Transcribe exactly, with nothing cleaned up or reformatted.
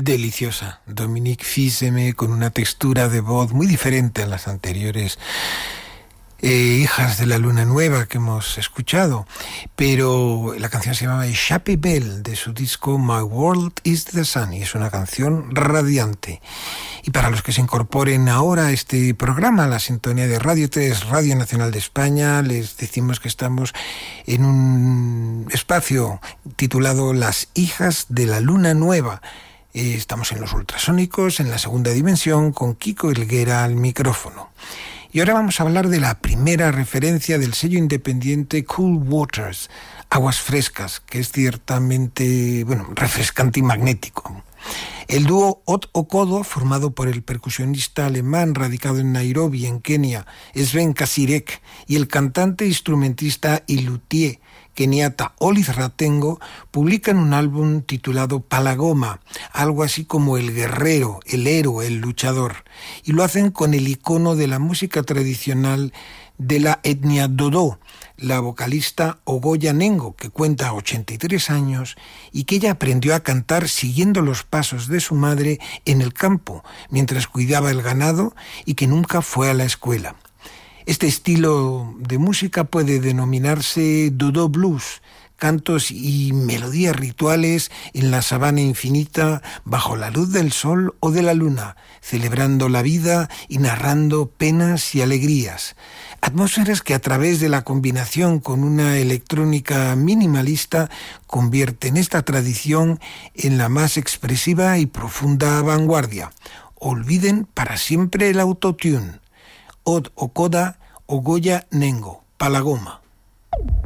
deliciosa. Dominique Fils-Aimé, con una textura de voz muy diferente a las anteriores eh, hijas de la luna nueva que hemos escuchado. Pero la canción se llamaba Échappée Belle, de su disco My World is the Sun, y es una canción radiante. Y para los que se incorporen ahora a este programa, la sintonía de Radio tres, Radio Nacional de España, les decimos que estamos en un espacio titulado Las hijas de la luna nueva. Eh, estamos en los ultrasónicos, en la segunda dimensión, con Kiko Helguera al micrófono. Y ahora vamos a hablar de la primera referencia del sello independiente Cool Waters, Aguas Frescas, que es ciertamente, bueno, refrescante y magnético. El dúo Ot Okodo, formado por el percusionista alemán radicado en Nairobi, en Kenia, Sven Kasirek, y el cantante, instrumentista y luthier keniata Olive Ratengo, publican un álbum titulado Palagoma, algo así como el guerrero, el héroe, el luchador, y lo hacen con el icono de la música tradicional de la etnia Dodo, la vocalista Ogoya Nengo, que cuenta ochenta y tres años y que ella aprendió a cantar siguiendo los pasos de su madre en el campo, mientras cuidaba el ganado, y que nunca fue a la escuela. Este estilo de música puede denominarse Dodo Blues, cantos y melodías rituales en la sabana infinita bajo la luz del sol o de la luna, celebrando la vida y narrando penas y alegrías. Atmósferas que a través de la combinación con una electrónica minimalista convierten esta tradición en la más expresiva y profunda vanguardia. Olviden para siempre el autotune. Ot Okoda, Ogoya Nengo, Palagoma.